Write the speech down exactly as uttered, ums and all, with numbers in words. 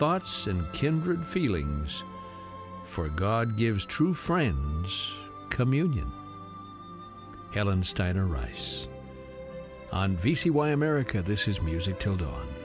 thoughts and kindred feelings, for God gives true friends communion. Helen Steiner Rice. On V C Y America, this is Music Till Dawn.